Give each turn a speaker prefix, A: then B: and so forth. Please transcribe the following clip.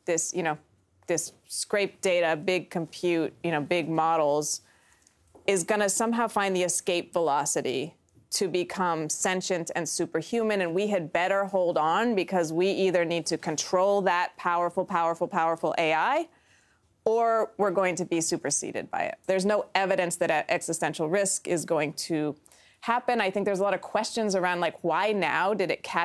A: this, this scrape data, big compute, big models, is going to somehow find the escape velocity to become sentient and superhuman, and we had better hold on, because we either need to control that powerful AI, or we're going to be superseded by it. There's no evidence that existential risk is going to happen. I think there's a lot of questions around, like, why now did it catch